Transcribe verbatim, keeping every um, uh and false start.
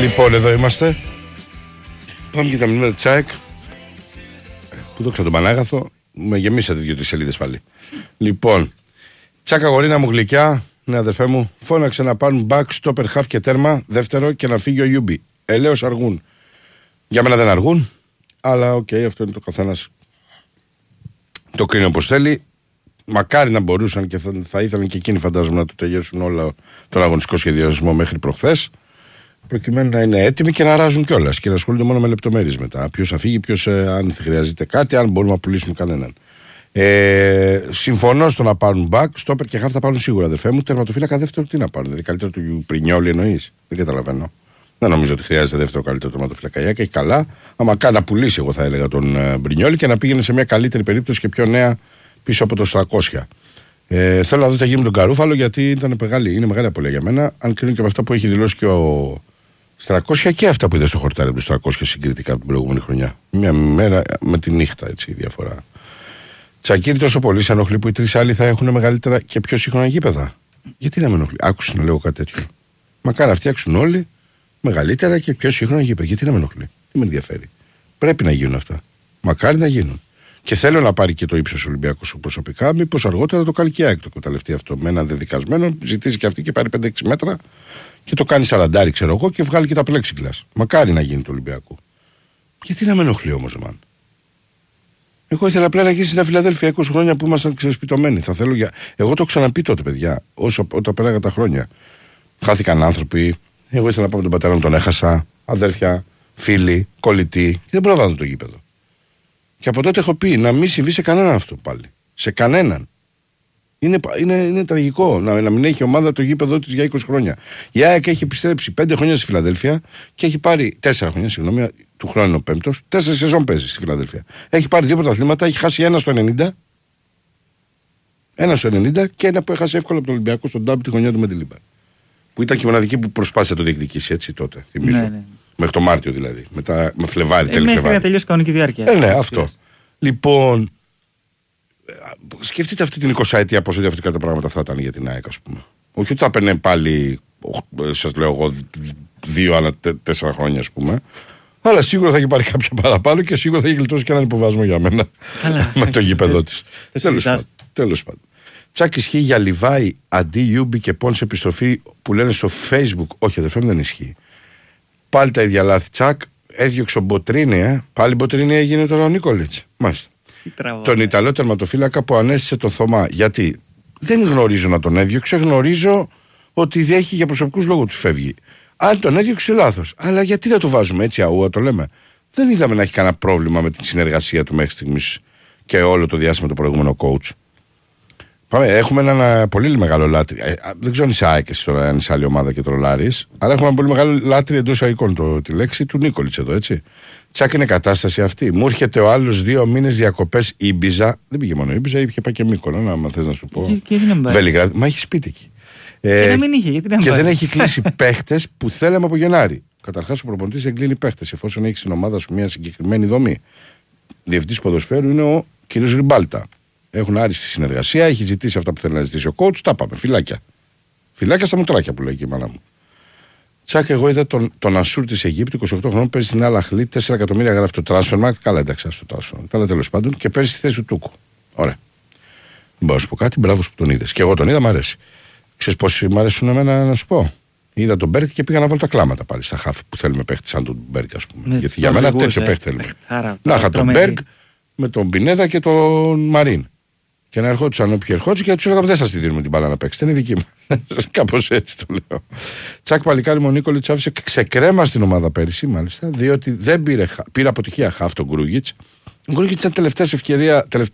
Λοιπόν, εδώ είμαστε. Πάμε και τα μηνύματα τσάικ. Που δόξα τον Πανάγαθο. Με γεμίσατε δύο-τρεις σελίδες πάλι. Λοιπόν, τσάκα γορίνα μου γλυκιά. Ναι, αδερφέ μου, φώναξε να πάρουν back, stopper, half και τέρμα. Δεύτερο και να φύγει ο Ιούμπι. Ελέος αργούν. Για μένα δεν αργούν. Αλλά οκ, okay, αυτό είναι το καθένας. Το κρίνει όπως θέλει. Μακάρι να μπορούσαν και θα, θα ήθελαν και εκείνοι, φαντάζομαι, να το τελειώσουν όλο τον αγωνιστικό σχεδιασμό μέχρι προχθές. Προκειμένου να είναι έτοιμοι και να ράζουν κιόλας και να ασχολούνται μόνο με λεπτομέρειες μετά. Ποιος θα φύγει, ποιος ε, αν χρειάζεται κάτι, αν μπορούμε να πουλήσουμε κανέναν. Ε, συμφωνώ στο να πάρουν back, stopper και half θα πάρουν σίγουρα, αδερφέ μου. Τερματοφύλακα δεύτερο τι να πάρουν, δηλαδή καλύτερο του Πρινιόλι εννοείς. Δεν καταλαβαίνω. Δεν νομίζω ότι χρειάζεται δεύτερο καλύτερο τερματοφύλακα. Έχει καλά. Άμα κάνει να πουλήσει, εγώ θα έλεγα τον ε, Πρινιόλι και να πήγαινε σε μια καλύτερη περίπτωση και πιο νέα πίσω από το τριακόσια. Ε, θέλω να δω τι θα γίνει με τον Καρούφαλο γιατί ήταν μεγάλη, είναι μεγάλη απολύτω για μένα. Αν κρίνω και από αυτά που έχει δηλώσει και ο τριακόσια και αυτά που είδε στο χορτάρι από του τριακόσια συγκριτικά από την προηγούμενη χρονιά. Μια μέρα με τη νύχτα, έτσι η διαφορά. Τσακίρι τόσο πολύ σε ενοχλεί που οι τρεις άλλοι θα έχουν μεγαλύτερα και πιο σύγχρονα γήπεδα. Γιατί να με ενοχλεί, άκουσα να λέω κάτι τέτοιο. Μακάρι να φτιάξουν όλοι μεγαλύτερα και πιο σύγχρονα γήπεδα. Γιατί να με ενοχλεί, τι με ενδιαφέρει. Πρέπει να γίνουν αυτά. Μακάρι να γίνουν. Και θέλω να πάρει και το ύψος Ολυμπιακός προσωπικά, μήπως αργότερα το κάνει και ΑΕΚ το εκμεταλλευτεί αυτό. Με ένα δεδικασμένο, ζητήσει και αυτή και πάρει πέντε έξι μέτρα και το κάνει σαραντάρι, ξέρω εγώ, και βγάλει και τα plexiglass. Μακάρι να γίνει το Ολυμπιακό. Γιατί να με ενοχλεί όμως, μαν. Εγώ ήθελα απλά να γίνει στην Φιλαδέλφια είκοσι χρόνια που ήμασταν ξεσπιτωμένοι. Θα θέλω για... Εγώ το έχω ξαναπεί τότε, παιδιά, όσο, όταν πέραγα τα χρόνια. Χάθηκαν άνθρωποι. Εγώ ήθελα να πάω με τον πατέρα μου, τον έχασα. Αδέρφια, φίλοι, κολλητοί. Και δεν προλαβαίνω το γήπεδο. Και από τότε έχω πει να μην συμβεί σε κανέναν αυτό πάλι. Σε κανέναν. Είναι, είναι, είναι τραγικό να, να μην έχει ομάδα το γήπεδο της για είκοσι χρόνια. Η ΑΕΚ έχει επιστρέψει πέντε χρόνια στη Φιλαδέλφια και έχει πάρει τέσσερα χρόνια, συγγνώμη, του χρόνου είναι ο πέμπτος, τέσσερα σεζόν παίζει στη Φιλαδέλφια. Έχει πάρει δύο πρωταθλήματα, έχει χάσει ένα στο ενενήντα, ένα στο ενενήντα και ένα που έχασε εύκολα από τον Ολυμπιακό στον Ντάμπι τη χρονιά του με τη Λίμπα. Που ήταν και η μοναδική που προσπάθησε να το διεκδικήσει έτσι τότε, θυμίζω. Ναι, ναι. Μέχρι το Μάρτιο δηλαδή. Μετά με Φλεβάρι, ε, τέλη μέχρι Φλεβάρι. να τελειώσει κανονική διάρκεια. Ε, ναι, αυτό. Λοιπόν, σκεφτείτε αυτή την εικοσαετία πόσο διαφορετικά τα πράγματα θα ήταν για την ΑΕΚ, ας πούμε. Όχι ότι θα έπαιρνε πάλι, σας λέω εγώ, δύο ανά τέσσερα χρόνια, ας πούμε. Αλλά σίγουρα θα έχει πάρει κάποια παραπάνω και σίγουρα θα έχει γλιτώσει και έναν υποβάσμο για μένα. με το γήπεδο της. Τέλος πάντων. Τσάκ, ισχύει για Λιβάη αντί Ιούμπι και Πόν σε επιστροφή που λένε στο Facebook. Όχι, αδερφέ μου, δεν ισχύει. Πάλι τα ίδια λάθη, Τσάκ. Έδιωξε ο Μποτρίνη, ε. Πάλι Μποτρίνη έγινε τώρα ο Νίκολιτς. Μάλιστα. Τον Ιταλό τερματοφύλακα που ανέστησε τον Θωμά. Γιατί δεν γνωρίζω να τον έδιωξε, γνωρίζω ότι διέχει για προσωπικούς λόγους του φεύγει. Αν τον έδιωξε, λάθος. Αλλά γιατί να το βάζουμε έτσι αούα, το λέμε. Δεν είδαμε να έχει κανένα πρόβλημα με τη συνεργασία του μέχρι στιγμής και όλο το διάστημα το προηγούμενο coach. Πάμε, έχουμε έναν πολύ μεγάλο λάτρη. Ε, δεν ξέρω αν είσαι ΑΕΚ τώρα, αν είσαι άλλη ομάδα και τρολάρεις, αλλά έχουμε ένα πολύ μεγάλο λάτρη εντός αικών το, τη λέξη του Νίκολιτς εδώ, έτσι. Τσάκ, είναι κατάσταση αυτή. Μου έρχεται ο άλλος δύο μήνες διακοπές Ήμπιζα. Δεν πήγε μόνο Ήμπιζα, είχε πάει και Μύκονο, αν θες να σου πω. Βέλιγραδ, μα έχει σπίτι εκεί. Ε, και να μην είχε, γιατί να μην και δεν έχει κλείσει παίχτες που θέλαμε από Γενάρη. Καταρχάς, ο προπονητής δεν κλείνει παίχτες, εφόσον έχει στην ομάδα σου μια συγκεκριμένη δομή. Διευθυντής ποδοσφαίρου είναι ο κ. Ριμπάλτα. Έχουν άριστη συνεργασία, έχει ζητήσει αυτά που θέλει να ζητήσει ο coach. Τα πάμε, φυλάκια. Φυλάκια στα μουτράκια που λέει και η μάνα μου. Τσάκ, εγώ είδα τον, τον Ασούρ της Αιγύπτου, είκοσι οκτώ χρόνων, παίζει στην Αλ-Αχλή, τέσσερα εκατομμύρια γράφει το Transfermarkt. Καλά, εντάξει, το Transfermarkt. Αλλά τέλος πάντων και παίζει στη θέση του Τούκου. Ωραία. Δεν μπορώ να σου πω κάτι, μπράβο που τον είδε. Και εγώ τον είδα, μ' αρέσει. Ξέρεις πόσοι μ' αρέσουν εμένα να σου πω. Είδα τον Μπέρκ και πήγα να βάλω τα κλάματα πάλι στα χάφη που θέλουμε παίχτη σαν τον Μπέρκ, ας πούμε. Ναι, γιατί για μένα τέτοιο παίχτη θέλουμε. Να είχα τον Μπέρκ με τον Πινέδα και τον Μαρίν. Και να ερχόντουσαν όποιοι ερχόντουσαν και του έλεγα: δεν σας τη δίνουμε την μπάλα να παίξετε. Είναι δική μου. Κάπως έτσι το λέω. Τσάκ, παλικάρι μου, ο Νίκολιτς άφησε ξεκρέμα στην ομάδα πέρυσι, μάλιστα, διότι δεν πήρε, πήρε αποτυχία χαφ τον Γκρούγιτς. Ο Γκρούγιτς ήταν τελευταία ευκαιρία.